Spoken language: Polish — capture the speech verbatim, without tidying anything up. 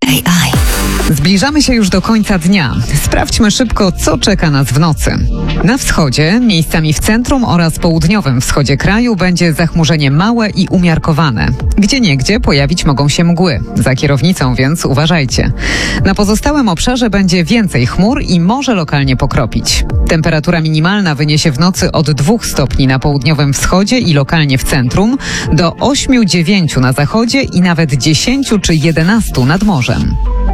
A I. Zbliżamy się już do końca dnia. Sprawdźmy szybko, co czeka nas w nocy. Na wschodzie, miejscami w centrum oraz południowym wschodzie kraju będzie zachmurzenie małe i umiarkowane. Gdzieniegdzie pojawić mogą się mgły. Za kierownicą więc uważajcie. Na pozostałym obszarze będzie więcej chmur i może lokalnie pokropić. Temperatura minimalna wyniesie w nocy od dwóch stopni na południowym wschodzie i lokalnie w centrum, do ośmiu dziewięciu na zachodzie i nawet dziesięciu czy jedenastu nad morzem.